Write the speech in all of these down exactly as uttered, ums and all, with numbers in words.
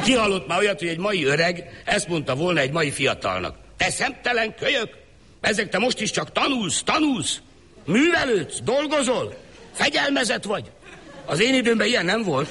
Ki hallott már olyat, hogy egy mai öreg ezt mondta volna egy mai fiatalnak? Te szemtelen kölyök! Ezek te most is csak tanulsz, tanulsz, művelődsz, dolgozol, fegyelmezett vagy. Az én időmben ilyen nem volt.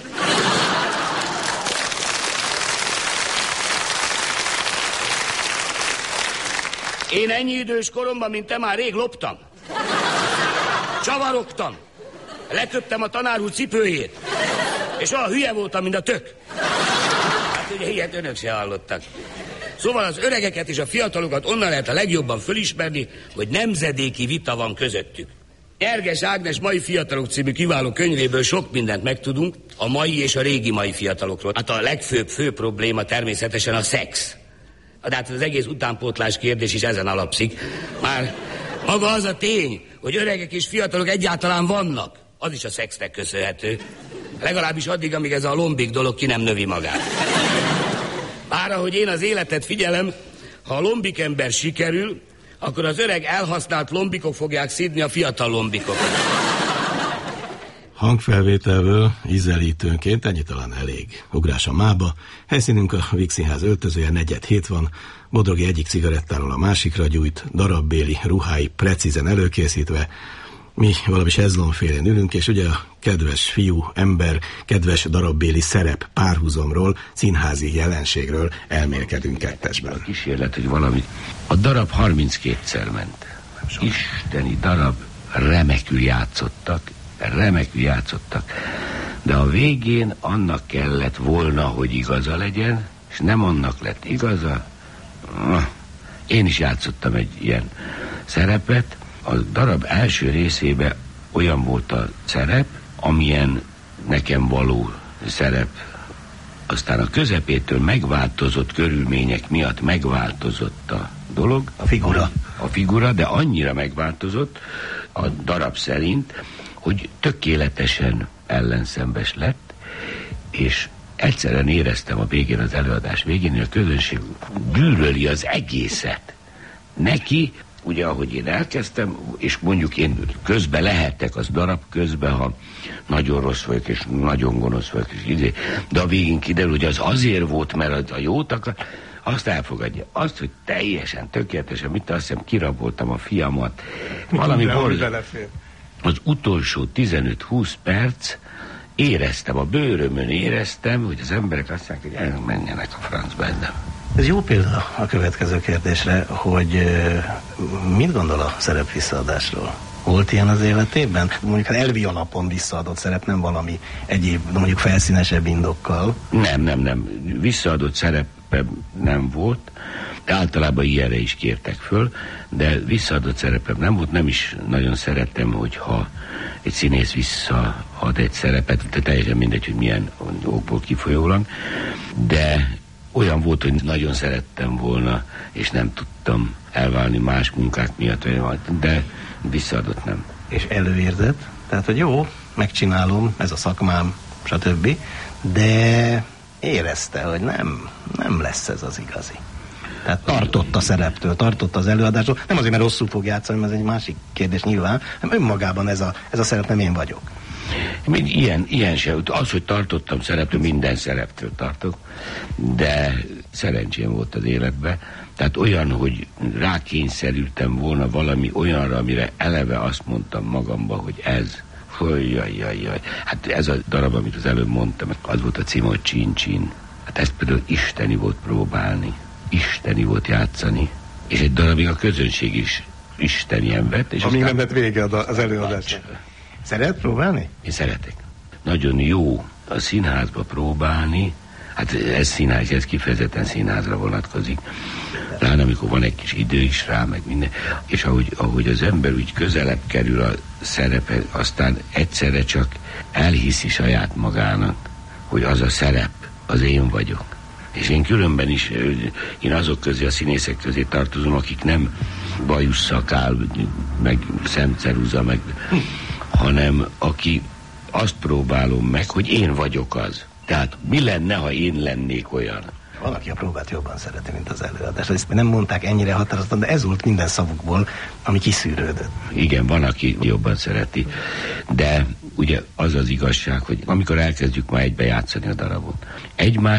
Én ennyi idős koromban, mint te, már rég loptam. Csavarogtam. Leköptem a tanár úr cipőjét. És olyan hülye voltam, mint a tök. Hát ugye ilyet önök se hallottak. Szóval az öregeket és a fiatalokat onnan lehet a legjobban fölismerni, hogy nemzedéki vita van közöttük. Nyerges Ágnes Mai Fiatalok című kiváló könyvéből sok mindent megtudunk a mai és a régi mai fiatalokról. Hát a legfőbb fő probléma természetesen a szex. De hát az egész utánpótlás kérdés is ezen alapszik. Már maga az a tény, hogy öregek és fiatalok egyáltalán vannak, az is a szexnek köszönhető. Legalábbis addig, amíg ez a lombik dolog ki nem növi magát. Bár ahogy én az életet figyelem, ha a lombik ember sikerül, akkor az öreg elhasznált lombikok fogják szídni a fiatal lombikokat. Hangfelvételből ízelítőnként ennyi talán elég. Ugrás a mába, helyszínünk a Víg Színház öltözője, negyed hét van, Bodrogi egyik cigarettáról a másikra gyújt, darabbéli ruhái precízen előkészítve, mi valami sezlonfélén ülünk, és ugye a kedves fiú, ember, kedves darabbéli szerep párhuzamról, színházi jelenségről elmélkedünk kettesben. A kísérlet, hogy valami... A darab harminckétszer ment. Isteni darab, remekül játszottak, remekül játszottak, de a végén annak kellett volna, hogy igaza legyen, és nem annak lett igaza. Én is játszottam egy ilyen szerepet. A darab első részében olyan volt a szerep, amilyen nekem való szerep. Aztán a közepétől megváltozott körülmények miatt megváltozott a dolog. A figura. A figura, de annyira megváltozott a darab szerint, hogy tökéletesen ellenszembes lett, és egyszerűen éreztem a végén, az előadás végén, hogy a közönség gyűlöli az egészet. Neki, ugye ahogy én elkezdtem, és mondjuk én közben lehettek az darab közben, ha nagyon rossz vagyok, és nagyon gonosz vagyok, és de a végén kiderül, hogy az azért volt, mert a jót akar, azt elfogadja. Azt, hogy teljesen, tökéletesen, mit azt hiszem, kiraboltam a fiamat. Valami borzalmas. Az utolsó tizenöt-húsz perc éreztem, a bőrömön éreztem, hogy az emberek azt mondják, hogy elmenjenek a francba ennem. Ez jó példa a következő kérdésre, hogy mit gondol a szerep visszaadásról? Volt ilyen az életében? Mondjuk hát elvi alapon visszaadott szerep, nem valami egyéb, mondjuk felszínesebb indokkal. Nem, nem, nem. Visszaadott szerepem nem volt. Általában ilyenre is kértek föl, de visszaadott szerepem nem volt. Nem is nagyon szerettem, hogyha egy színész visszaad egy szerepet, de teljesen mindegy, hogy milyen okból kifolyólag, de olyan volt, hogy nagyon szerettem volna, és nem tudtam elválni más munkák miatt, de visszaadott nem. És előérzett? Tehát, hogy jó, megcsinálom, ez a szakmám, stb. De érezte, hogy nem, nem lesz ez az igazi. Tehát tartott a szereptől, tartott az előadástól. Nem azért, mert rosszul fog játszani, mert ez egy másik kérdés nyilván, hanem önmagában ez a, ez a szerep nem én vagyok. Mind ilyen, ilyen se. Az, hogy tartottam szereptől, minden szereptől tartok, de szerencsém volt az életben. Tehát olyan, hogy rákényszerültem volna valami olyanra, amire eleve azt mondtam magamba, hogy ez, jaj, jaj, jaj. Hát ez a darab, amit az előbb mondtam, az volt a cím, hogy Csin-Csin. Hát ezt például isteni volt próbálni, isteni volt játszani, és egy darabig a közönség is istenien vett. És amíg nem lett vége az előadás. Szeret próbálni? Én szeretek. Nagyon jó a színházba próbálni, hát ez színház, ez kifejezetten színházra vonatkozik. Lán, amikor van egy kis idő is rá, meg minden. És ahogy, ahogy az ember úgy közelebb kerül a szerepe, aztán egyszerre csak elhiszi saját magának, hogy az a szerep, az én vagyok. És én különben is, én azok közé, a színészek közé tartozom, akik nem bajusszakál, meg szemceruza, meg... hanem aki azt próbálom meg, hogy én vagyok az. Tehát mi lenne, ha én lennék olyan? Valaki a próbát jobban szereti, mint az előadást. Ezt nem mondták ennyire határozottan, de ez volt minden szavukból, ami kiszűrődött. Igen, van, aki jobban szereti. De ugye az az igazság, hogy amikor elkezdjük ma egybe játszani a darabot, egymás